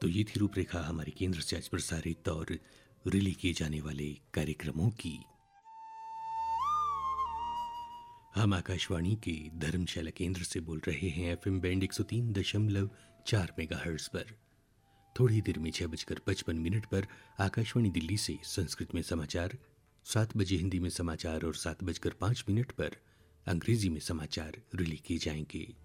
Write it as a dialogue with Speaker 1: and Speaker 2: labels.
Speaker 1: तो ये थी रूपरेखा हमारे केंद्र से आज प्रसारित और रिले किए जाने वाले कार्यक्रमों की। हम आकाशवाणी के धर्मशाला केंद्र से बोल रहे हैं एफएम बैंड 103.4 मेगाहर्ट्ज पर। थोड़ी देर में 6:55 पर आकाशवाणी दिल्ली से संस्कृत में समाचार, 7 बजे हिंदी में समाचार और 7:05 पर अंग्रेजी में समाचार रिले किए जाएंगे।